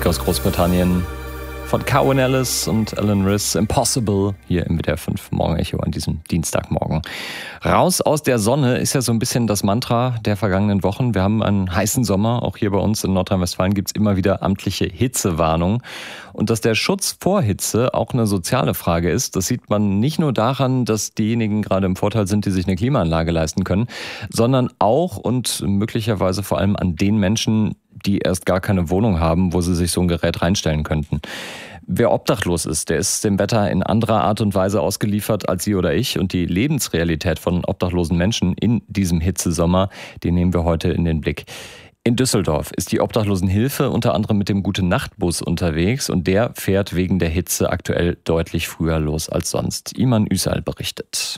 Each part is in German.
Musik aus Großbritannien von Cowan Ellis und Alan Riss, Impossible, hier im WDR 5 Morgenecho an diesem Dienstagmorgen. Raus aus der Sonne ist ja so ein bisschen das Mantra der vergangenen Wochen. Wir haben einen heißen Sommer, auch hier bei uns in Nordrhein-Westfalen gibt es immer wieder amtliche Hitzewarnungen. Und dass der Schutz vor Hitze auch eine soziale Frage ist, das sieht man nicht nur daran, dass diejenigen gerade im Vorteil sind, die sich eine Klimaanlage leisten können, sondern auch und möglicherweise vor allem an den Menschen, die erst gar keine Wohnung haben, wo sie sich so ein Gerät reinstellen könnten. Wer obdachlos ist, der ist dem Wetter in anderer Art und Weise ausgeliefert als Sie oder ich. Und die Lebensrealität von obdachlosen Menschen in diesem Hitzesommer, die nehmen wir heute in den Blick. In Düsseldorf ist die Obdachlosenhilfe unter anderem mit dem Gute-Nacht-Bus unterwegs und der fährt wegen der Hitze aktuell deutlich früher los als sonst. Iman Üsal berichtet.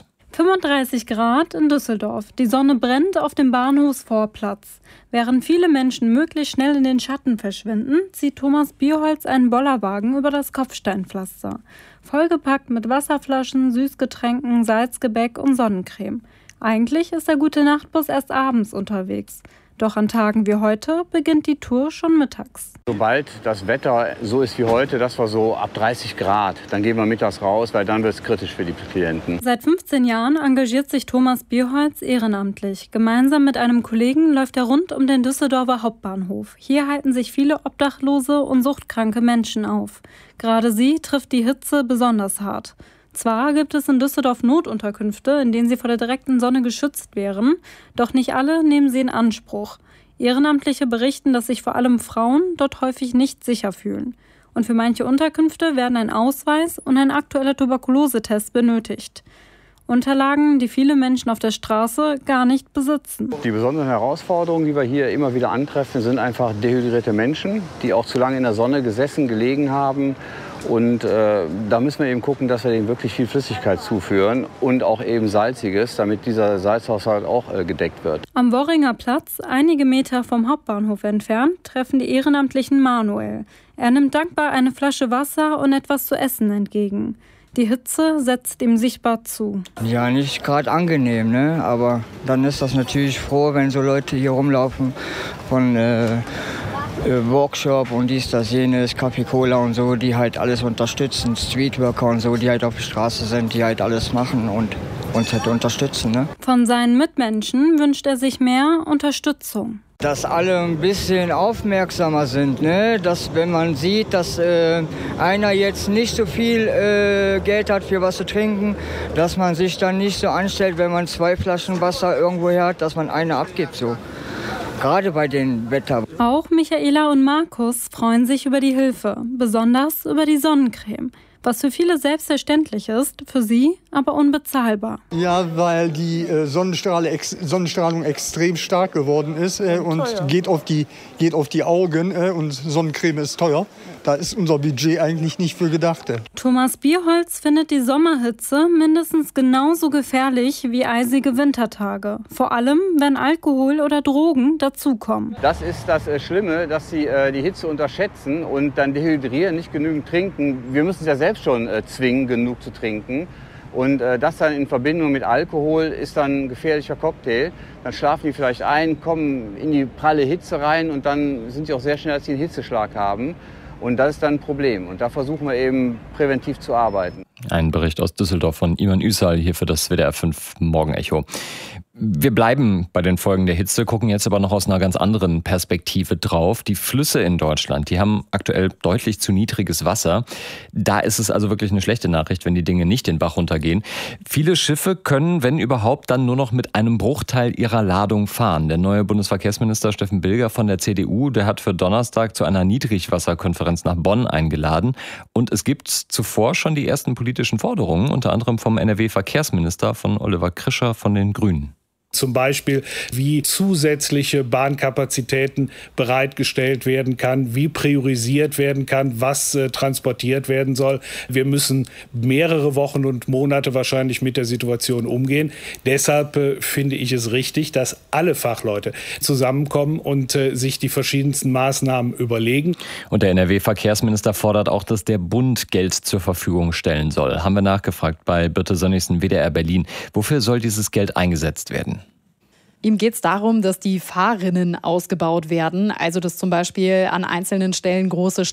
35 Grad in Düsseldorf. Die Sonne brennt auf dem Bahnhofsvorplatz. Während viele Menschen möglichst schnell in den Schatten verschwinden, zieht Thomas Bierholz einen Bollerwagen über das Kopfsteinpflaster. Vollgepackt mit Wasserflaschen, Süßgetränken, Salzgebäck und Sonnencreme. Eigentlich ist der Gute-Nacht-Bus erst abends unterwegs. Doch an Tagen wie heute beginnt die Tour schon mittags. Sobald das Wetter so ist wie heute, das war so ab 30 Grad, dann gehen wir mittags raus, weil dann wird es kritisch für die Klienten. Seit 15 Jahren engagiert sich Thomas Bierholz ehrenamtlich. Gemeinsam mit einem Kollegen läuft er rund um den Düsseldorfer Hauptbahnhof. Hier halten sich viele obdachlose und suchtkranke Menschen auf. Gerade sie trifft die Hitze besonders hart. Zwar gibt es in Düsseldorf Notunterkünfte, in denen sie vor der direkten Sonne geschützt wären, doch nicht alle nehmen sie in Anspruch. Ehrenamtliche berichten, dass sich vor allem Frauen dort häufig nicht sicher fühlen. Und für manche Unterkünfte werden ein Ausweis und ein aktueller Tuberkulosetest benötigt. Unterlagen, die viele Menschen auf der Straße gar nicht besitzen. Die besonderen Herausforderungen, die wir hier immer wieder antreffen, sind einfach dehydrierte Menschen, die auch zu lange in der Sonne gesessen, gelegen haben. Und da müssen wir eben gucken, dass wir denen wirklich viel Flüssigkeit zuführen und auch eben Salziges, damit dieser Salzhaushalt auch gedeckt wird. Am Worringer Platz, einige Meter vom Hauptbahnhof entfernt, treffen die Ehrenamtlichen Manuel. Er nimmt dankbar eine Flasche Wasser und etwas zu essen entgegen. Die Hitze setzt ihm sichtbar zu. Ja, nicht gerade angenehm, ne? Aber dann ist das natürlich froh, wenn so Leute hier rumlaufen von Workshop und dies, das, jenes, Kaffee, Cola und so, die halt alles unterstützen, Streetworker und so, die halt auf der Straße sind, die halt alles machen und uns halt unterstützen. Ne? Von seinen Mitmenschen wünscht er sich mehr Unterstützung. Dass alle ein bisschen aufmerksamer sind, ne? Dass wenn man sieht, dass einer jetzt nicht so viel Geld hat für was zu trinken, dass man sich dann nicht so anstellt, wenn man 2 Flaschen Wasser irgendwo her hat, dass man eine abgibt so. Gerade bei dem Wetter. Auch Michaela und Markus freuen sich über die Hilfe, besonders über die Sonnencreme. Was für viele selbstverständlich ist, für sie aber unbezahlbar. Ja, weil die Sonnenstrahlung extrem stark geworden ist und geht auf die Augen und Sonnencreme ist teuer. Da ist unser Budget eigentlich nicht für gedacht. Thomas Bierholz findet die Sommerhitze mindestens genauso gefährlich wie eisige Wintertage. Vor allem, wenn Alkohol oder Drogen dazukommen. Das ist das Schlimme, dass sie die Hitze unterschätzen und dann dehydrieren, nicht genügend trinken. Wir müssen es ja selbst schon zwingen, genug zu trinken. Und das dann in Verbindung mit Alkohol ist dann ein gefährlicher Cocktail. Dann schlafen die vielleicht ein, kommen in die pralle Hitze rein und dann sind sie auch sehr schnell, dass sie einen Hitzeschlag haben. Und das ist dann ein Problem. Und da versuchen wir eben präventiv zu arbeiten. Ein Bericht aus Düsseldorf von Iman Üsal hier für das WDR 5 Morgenecho. Wir bleiben bei den Folgen der Hitze, gucken jetzt aber noch aus einer ganz anderen Perspektive drauf. Die Flüsse in Deutschland, die haben aktuell deutlich zu niedriges Wasser. Da ist es also wirklich eine schlechte Nachricht, wenn die Dinge nicht den Bach runtergehen. Viele Schiffe können, wenn überhaupt, dann nur noch mit einem Bruchteil ihrer Ladung fahren. Der neue Bundesverkehrsminister Steffen Bilger von der CDU, der hat für Donnerstag zu einer Niedrigwasserkonferenz nach Bonn eingeladen. Und es gibt zuvor schon die ersten politischen Forderungen, unter anderem vom NRW-Verkehrsminister, von Oliver Krischer von den Grünen. Zum Beispiel, wie zusätzliche Bahnkapazitäten bereitgestellt werden kann, wie priorisiert werden kann, was transportiert werden soll. Wir müssen mehrere Wochen und Monate wahrscheinlich mit der Situation umgehen. Deshalb finde ich es richtig, dass alle Fachleute zusammenkommen und sich die verschiedensten Maßnahmen überlegen. Und der NRW-Verkehrsminister fordert auch, dass der Bund Geld zur Verfügung stellen soll. Haben wir nachgefragt bei Birte Sönnigsen, WDR Berlin. Wofür soll dieses Geld eingesetzt werden? Ihm geht es darum, dass die Fahrrinnen ausgebaut werden, also dass zum Beispiel an einzelnen Stellen große